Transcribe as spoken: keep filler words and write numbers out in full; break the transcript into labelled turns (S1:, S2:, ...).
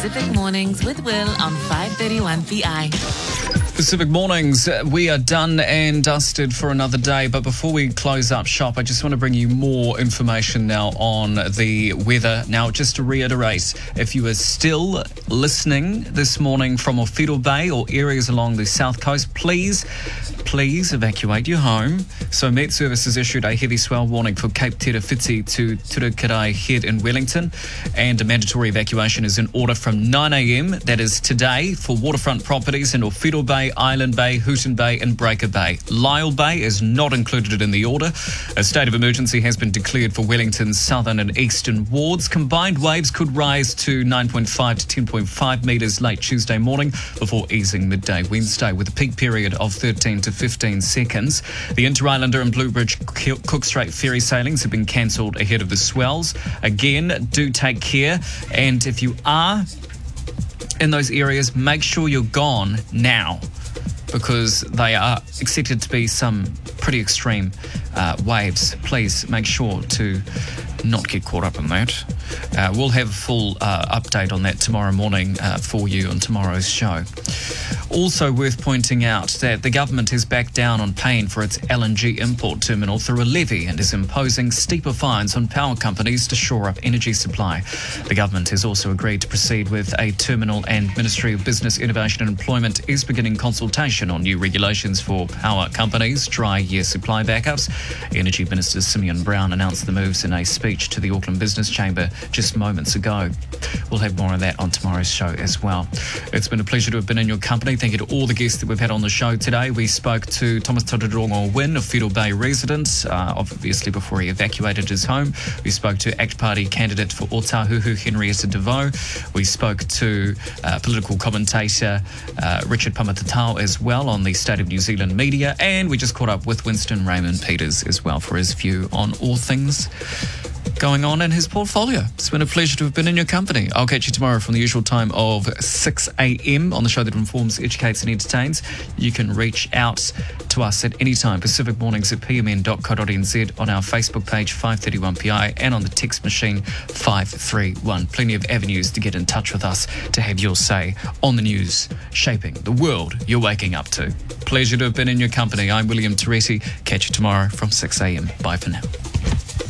S1: Pacific Mornings with Will on five thirty-one P I.
S2: Pacific Mornings, we are done and dusted for another day, but before we close up shop, I just want to bring you more information now on the weather. Now, just to reiterate, if you are still listening this morning from Owhiro Bay or areas along the south coast, please, please evacuate your home. So Met Service has issued a heavy swell warning for Cape Terafiti to Turukarai Head in Wellington, and a mandatory evacuation is in order from nine a.m, that is today, for waterfront properties in Owhiro Bay, Island Bay, Hooton Bay and Breaker Bay. Lyall Bay is not included in the order. A state of emergency has been declared for Wellington's southern and eastern wards. Combined waves could rise to nine point five to ten point five metres late Tuesday morning before easing midday Wednesday, with a peak period of thirteen to fifteen seconds. The Inter-Islander and Bluebridge Cook Strait ferry sailings have been cancelled ahead of the swells. Again, do take care, and if you are in those areas, make sure you're gone now, because they are expected to be some pretty extreme uh, waves. Please make sure to not get caught up in that. Uh, we'll have a full uh, update on that tomorrow morning uh, for you on tomorrow's show. Also worth pointing out that the government has backed down on paying for its L N G import terminal through a levy and is imposing steeper fines on power companies to shore up energy supply. The government has also agreed to proceed with a terminal, and Ministry of Business, Innovation and Employment is beginning consultation on new regulations for power companies' dry year supply backups. Energy Minister Simeon Brown announced the moves in a speech to the Auckland Business Chamber just moments ago. We'll have more of that on tomorrow's show as well. It's been a pleasure to have been in your company. Thank you to all the guests that we've had on the show today. We spoke to Thomas Tararongo Wynne, a Owhiro Bay resident, uh, obviously before he evacuated his home. We spoke to ACT Party candidate for Otahuhu, Henrietta DeVoe. We spoke to uh, political commentator uh, Richard Pamatatau as well on the state of New Zealand media. And we just caught up with Winston Raymond Peters as well for his view on all things going on in his portfolio. It's been a pleasure to have been in your company. I'll catch you tomorrow from the usual time of six a.m. on the show that informs, educates and entertains. You can reach out to us at any time, Pacific Mornings at p m n dot co dot n z, on our Facebook page five thirty-one P I, and on the text machine five three one. Plenty of avenues to get in touch with us to have your say on the news shaping the world you're waking up to. Pleasure to have been in your company. I'm William Teresi. Catch you tomorrow from six a.m. Bye for now.